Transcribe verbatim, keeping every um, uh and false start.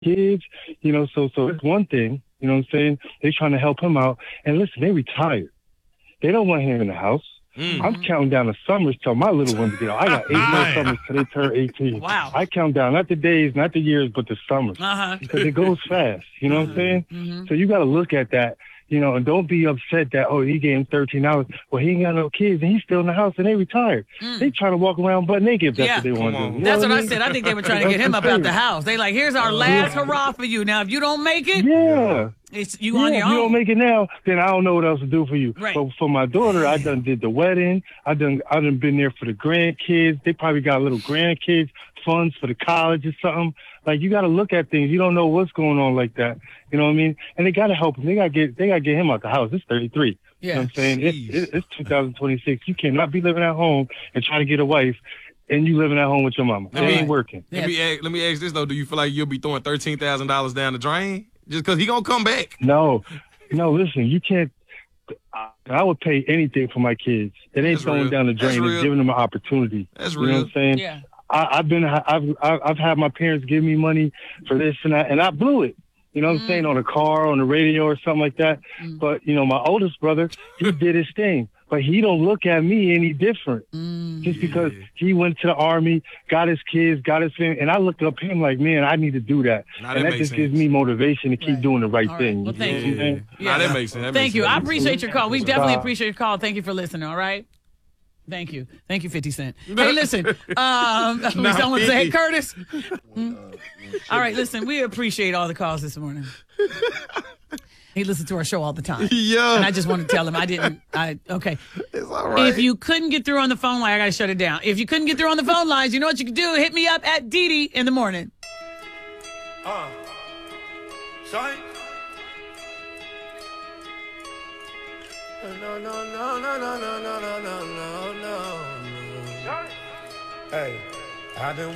kids, you know, so so it's one thing, you know what I'm saying? They trying to help him out. And listen, they retired. They don't want him in the house. Mm. I'm counting down the summers till my little ones get out. I got eight more summers till they turn eighteen. Wow. I count down, not the days, not the years, but the summers. Uh-huh. Because it goes fast, you know uh-huh. what I'm saying? Mm-hmm. So you got to look at that, you know, and don't be upset that, oh, he gave him thirteen hours. Well, he ain't got no kids, and he's still in the house, and they retired. Mm. They trying to walk around butt naked if that's yeah. what they want to do. You that's what I, mean? I said. I think they were trying to get him up out the house. They like, here's our last yeah. hurrah for you. Now, if you don't make it, yeah. it's you yeah, on your if own. you don't make it now, then I don't know what else to do for you. Right. But for my daughter, I done did the wedding. I done I done been there for the grandkids. They probably got little grandkids, funds for the college or something. Like, you got to look at things. You don't know what's going on like that. You know what I mean? And they got to help him. They got to get they got to get him out the house. It's thirty-three. Yeah. You know what I'm saying? It's, it's, it's two thousand twenty-six. You cannot be living at home and trying to get a wife and you living at home with your mama. It ain't working. Let me ask, let me ask this, though. Do you feel like you'll be throwing thirteen thousand dollars down the drain just because he going to come back? No. No, listen, you can't. I would pay anything for my kids. It ain't That's throwing real. down the drain. It's giving them an opportunity. That's you real. know what I'm saying? Yeah. I, I've been, I've, I've had my parents give me money for this and that, and I blew it. You know what I'm mm. saying? On a car, on the radio, or something like that. Mm. But you know, my oldest brother, he did his thing, but he don't look at me any different mm. just because he went to the army, got his kids, got his family, and I looked up him like, man, I need to do that, now and that, that just sense. gives me motivation to keep right. doing the right, right. thing. Well, thank you. you. Yeah. Yeah. Nah, that makes sense. That thank makes you. sense. I appreciate your call. We definitely Bye. appreciate your call. Thank you for listening. All right. Thank you. Thank you, fifty Cent. Hey, listen. Um, someone say, hey, Curtis. Mm. All right, listen, we appreciate all the calls this morning. He listens to our show all the time. Yeah. And I just want to tell him I didn't. I Okay. It's all right. If you couldn't get through on the phone line, I got to shut it down. If you couldn't get through on the phone lines, you know what you can do? Hit me up at Dee Dee in the morning. Uh, sorry. No, no, no, no, no, no, no, no, no, no, no. Hey, I've been